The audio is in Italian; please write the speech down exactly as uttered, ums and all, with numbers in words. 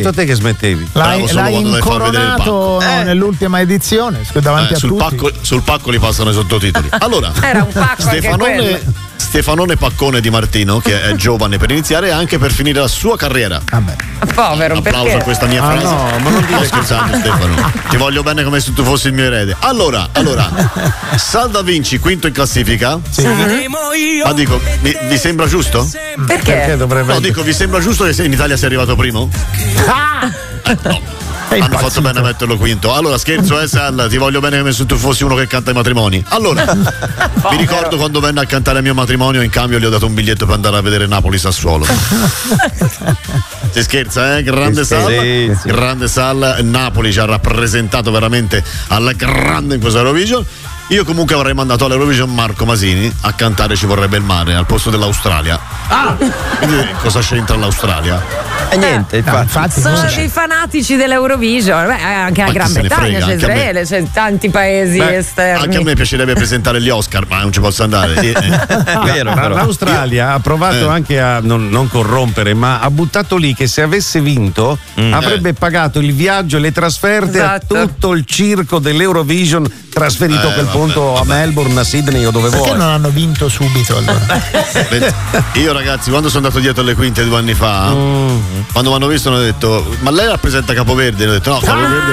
detto a te che smettevi. L'hai, l'hai incoronato eh. nell'ultima edizione davanti eh, a sul tutti. Pacco, sul pacco li passano i sottotitoli. Allora, era un pacco Stefanone, Stefanone Paccone Di Martino, che è giovane per iniziare e anche per finire la sua carriera. Vabbè. Povero, un applauso perché? a questa mia Ah, frase. no, ma non sto scherzando, Stefano. Ti voglio bene come se tu fossi il mio erede. Allora, allora, Salda Vinci, quinto in classifica. Sì. Ma dico, mi, vi sembra giusto? Perché? Perché dovrebbe No, dico, vi sembra giusto che in Italia sia arrivato primo? Ah! Eh, no. Hanno fatto bene a metterlo quinto. Allora, scherzo, eh, Sal, ti voglio bene come se tu fossi uno che canta ai matrimoni. Allora, mi ricordo quando venne a cantare al mio matrimonio, in cambio gli ho dato un biglietto per andare a vedere Napoli-Sassuolo. Si scherza, eh? Grande Sal, sì, sì. grande Sal. Napoli ci ha rappresentato veramente alla grande in questa Eurovision. Io comunque avrei mandato all'Eurovision Marco Masini a cantare Ci vorrebbe il mare al posto dell'Australia. Ah! Quindi cosa c'entra l'Australia? E niente, infatti. No, infatti Sono sì. dei fanatici dell'Eurovision. Beh, anche la Ma Gran chi se ne Bretagna, frega, c'è anche a me. Israele, c'è tanti paesi Beh, esterni. anche a me piacerebbe presentare gli Oscar, ma non ci posso andare. Eh, eh. Vero, La- però. L'Australia ha provato Eh. anche a non, non corrompere, ma ha buttato lì che se avesse vinto avrebbe pagato il viaggio e le trasferte Esatto. a tutto il circo dell'Eurovision, trasferito Eh, a quel vabbè, punto a vabbè. Melbourne, a Sydney o dove Perché vuoi. non hanno vinto subito allora? Vedi, io ragazzi, quando sono andato dietro alle quinte due anni fa, quando mi hanno visto hanno detto: ma lei rappresenta Capoverde? E ho detto no, Capoverde